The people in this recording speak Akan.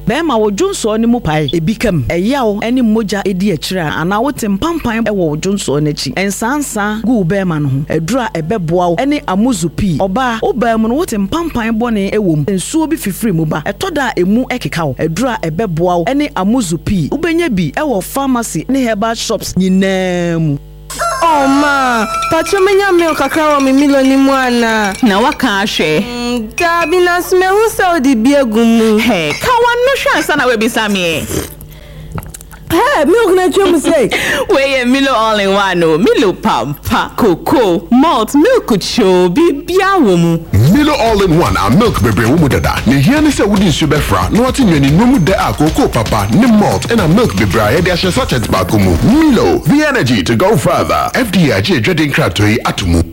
bema wo dwonso ne mu pae ebi kam eyawo ene moja edi akira ana wote mpampan ewo wo dwonso n'achi ensansa gu bema no ho edura ebeboa wo ene amuzupi oba oba mu no wote mpampan bone ewom ensuo bi fifiri mu ba etoda emu ekeka wo edura ebeboa wo ene amuzupi ubenya bi ewo pharmacy ne herbal shops nyinaa. Oh ma, pacho menya milk kakra wa mimilo ni mwana. Na waka ahwe. Gabi na sme hu se odi biegumu. Hey, ka wanu hwa sana we bisame. Hey, milk na chum say. We Milo all in one no. Milo pampa, cocoa, malt, milk show bibia wo mu. Milo all in one a milk bebre wo mu dada. Ne hia ne se wodi nsu befra. No ati nwani no mu de a cocoa papa, ne malt and a milk bebre a de ahye sachet ba ko mu. Milo, the energy to go further. FDA Dredin Kratoi atumu.